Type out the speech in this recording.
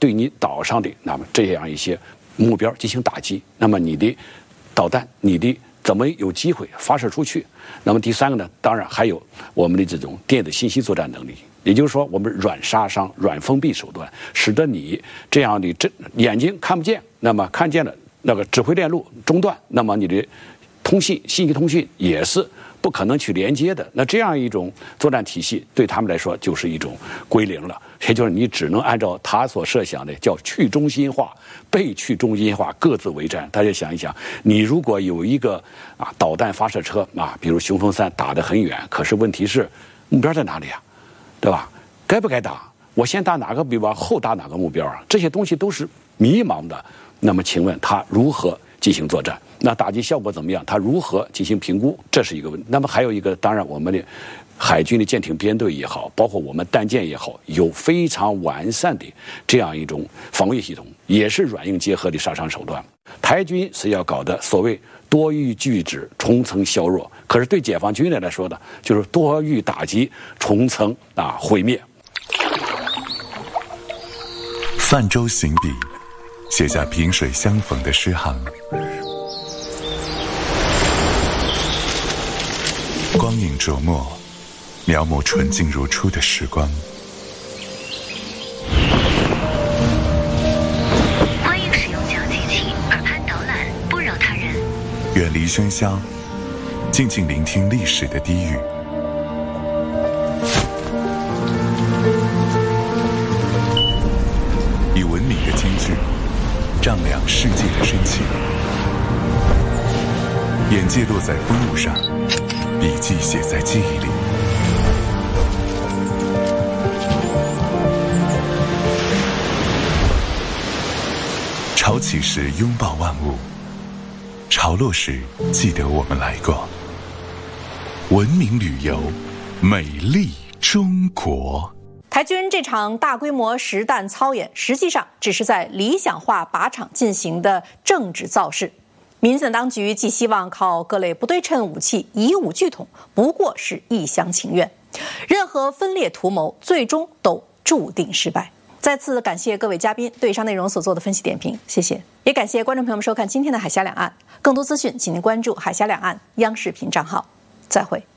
对你岛上的那么这样一些目标进行打击，那么你的导弹，你的怎么有机会发射出去？那么第三个呢，当然还有我们的这种电子信息作战能力，也就是说，我们软杀伤、软封闭手段，使得你这样的眼睛看不见，那么看见了那个指挥链路中断，那么你的信息通讯也是不可能去连接的。那这样一种作战体系对他们来说就是一种归零了，也就是你只能按照他所设想的叫去中心化、被去中心化各自为战。大家想一想，你如果有一个导弹发射车比如雄风3打得很远，可是问题是目标在哪里啊？对吧？该不该打？我先打哪个目标，后打哪个目标啊？这些东西都是迷茫的。那么请问他如何进行作战？那打击效果怎么样？他如何进行评估？这是一个问题。那么还有一个，当然我们的海军的舰艇编队也好，包括我们弹舰也好，有非常完善的这样一种防御系统，也是软硬结合的杀伤手段。台军是要搞的所谓多域拒止、重层削弱，可是对解放军来说呢，就是多域打击、重层毁灭。 泛舟行笔，写下萍水相逢的诗行。光影琢磨，描摹纯净如初的时光。 欢迎使用小机器，耳畔导览，不扰他人。 远离喧嚣，静静聆听历史的低语。以文明的金句丈量世界的深情。眼界落在风物上，笔记写在记忆里。潮起时拥抱万物，潮落时记得我们来过。文明旅游，美丽中国。 台军这场大规模实弹操演，实际上只是在理想化靶场进行的政治造势。民进当局寄希望靠各类不对称武器以武拒统，不过是一厢情愿。任何分裂图谋，最终都注定失败。再次感谢各位嘉宾对以上内容所做的分析点评，谢谢。也感谢观众朋友们收看今天的海峡两岸。更多资讯，请您关注海峡两岸央视频账号。再会。